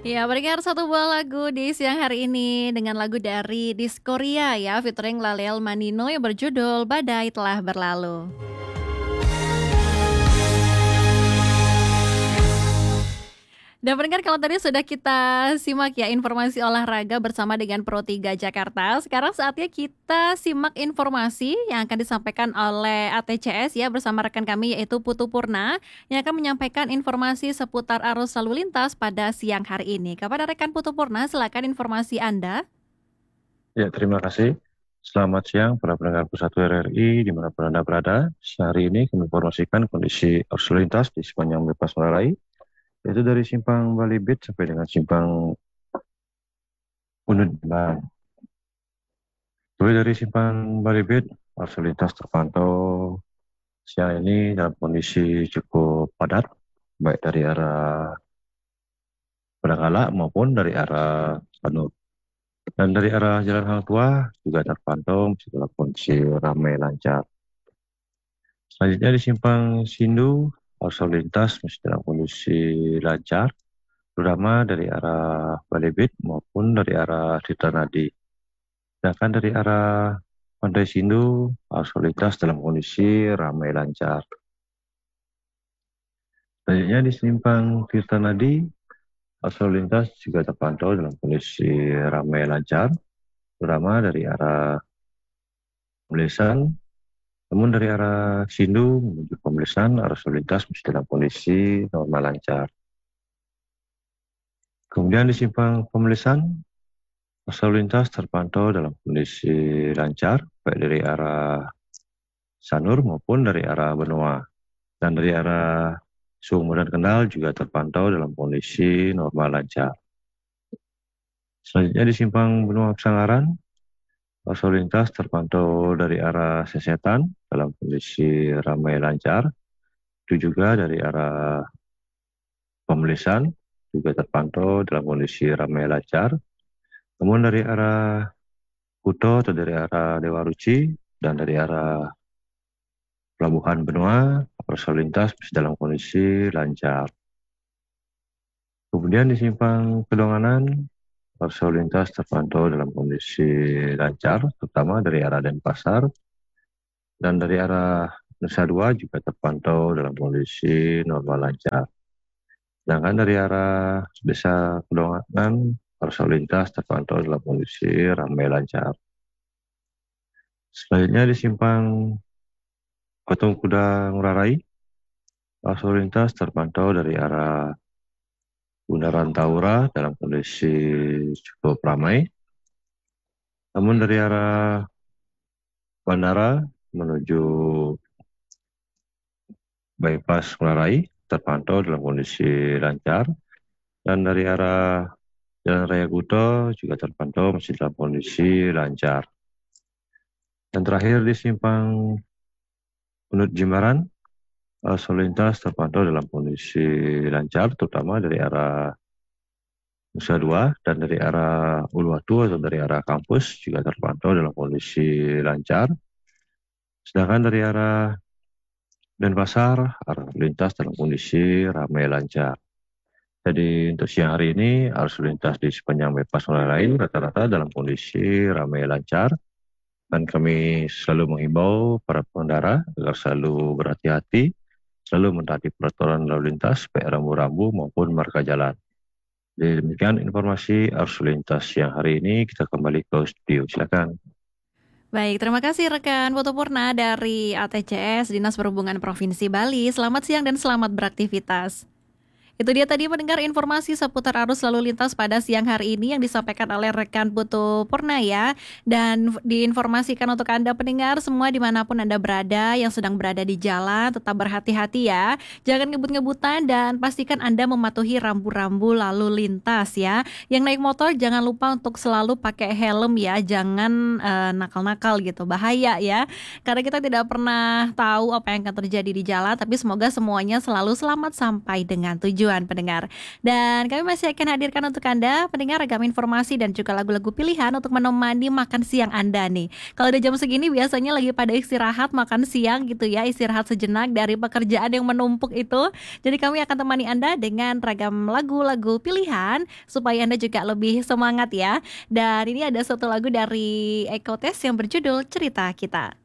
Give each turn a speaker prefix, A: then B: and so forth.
A: Ya, pendengar satu buah lagu di siang hari ini dengan lagu dari Diskoria ya, featuring Lalel Manino yang berjudul Badai Telah Berlalu. Dan pendengar kalau tadi sudah kita simak ya informasi olahraga bersama dengan Pro 3 Jakarta, sekarang saatnya kita simak informasi yang akan disampaikan oleh ATCS ya bersama rekan kami yaitu Putu Purna yang akan menyampaikan informasi seputar arus lalu lintas pada siang hari ini. Kepada rekan Putu Purna, silakan informasi Anda.
B: Ya, terima kasih. Selamat siang para pendengar Pusat RRI dimanapun Anda berada. Hari ini kami informasikan kondisi arus lalu lintas di sepanjang bypass Ngurah Rai, yaitu dari simpang Bali Beach sampai dengan simpang Unut Jembatan. Mulai dari simpang Bali Beach, arus lalu lintas terpantau siang ini dalam kondisi cukup padat, baik dari arah Pedangala maupun dari arah Sanur. Dan dari arah Jalan Hang Tua juga terpantau masih dalam kondisi ramai lancar. Selanjutnya di simpang Sindu, arus lalu lintas masih dalam kondisi lancar, terutama dari arah Balebit maupun dari arah Tirtanadi. Sedangkan dari arah Pantai Sindu, arus lalu lintas dalam kondisi ramai lancar. Selanjutnya di simpang Tirtanadi, arus lalu lintas juga terpantau dalam kondisi ramai lancar, terutama dari arah Melesan. Namun dari arah Sindu menuju Pemelisan, arus lalu lintas masih dalam kondisi normal lancar. Kemudian di simpang Pemelisan, arus lalu lintas terpantau dalam kondisi lancar, baik dari arah Sanur maupun dari arah Benoa. Dan dari arah Sumur dan Kendal juga terpantau dalam kondisi normal lancar. Selanjutnya di simpang Benua Pesanggaran, arus lalu lintas terpantau dari arah Sesetan dalam kondisi ramai lancar. Itu juga dari arah Pemelisan juga terpantau dalam kondisi ramai lancar. Namun dari arah Kuto atau dari arah Dewa Ruci dan dari arah Pelabuhan Benua, arus lalu lintas masih dalam kondisi lancar. Kemudian di simpang Kedonganan, arus lalu lintas terpantau dalam kondisi lancar, terutama dari arah Denpasar dan dari arah Nusa Dua juga terpantau dalam kondisi normal lancar. Sedangkan dari arah Desa Kedonganan, arus lalu lintas terpantau dalam kondisi ramai lancar. Selanjutnya di simpang Patung Kuda Ngurah Rai, arus lalu lintas terpantau dari arah Bundaran Taura dalam kondisi cukup ramai. Namun dari arah bandara menuju bypass Ngurah Rai terpantau dalam kondisi lancar. Dan dari arah Jalan Raya Kuto juga terpantau masih dalam kondisi lancar. Dan terakhir di simpang Unut Jimbaran, arus lalu lintas terpantau dalam kondisi lancar, terutama dari arah Nusa Dua dan dari arah Uluwatu atau dari arah kampus juga terpantau dalam kondisi lancar. Sedangkan dari arah Denpasar, arah lintas dalam kondisi ramai lancar. Jadi untuk siang hari ini arus lintas di sepanjang bypass Ngurah Rai rata-rata dalam kondisi ramai lancar. Dan kami selalu menghimbau para pengendara agar selalu berhati-hati, selalu mentaati peraturan lalu lintas, baik rambu-rambu maupun marka jalan. Jadi demikian informasi arus lintas siang hari ini. Kita kembali ke studio. Silakan.
A: Baik, terima kasih rekan Putu Purna dari ATCS Dinas Perhubungan Provinsi Bali. Selamat siang dan selamat beraktivitas. Itu dia tadi mendengar informasi seputar arus lalu lintas pada siang hari ini yang disampaikan oleh rekan Putu Purna ya. Dan diinformasikan untuk Anda pendengar semua dimanapun Anda berada yang sedang berada di jalan tetap berhati-hati ya. Jangan ngebut-ngebutan dan pastikan Anda mematuhi rambu-rambu lalu lintas ya. Yang naik motor jangan lupa untuk selalu pakai helm ya. Jangan nakal-nakal gitu, bahaya ya. Karena kita tidak pernah tahu apa yang akan terjadi di jalan, tapi semoga semuanya selalu selamat sampai dengan tujuan. tujuan pendengar. Dan kami masih akan hadirkan untuk Anda pendengar ragam informasi dan juga lagu-lagu pilihan untuk menemani makan siang Anda nih. Kalau udah jam segini biasanya lagi pada istirahat makan siang gitu ya, istirahat sejenak dari pekerjaan yang menumpuk itu. Jadi kami akan temani Anda dengan ragam lagu-lagu pilihan supaya Anda juga lebih semangat ya. Dan ini ada satu lagu dari Eko Test yang berjudul Cerita Kita.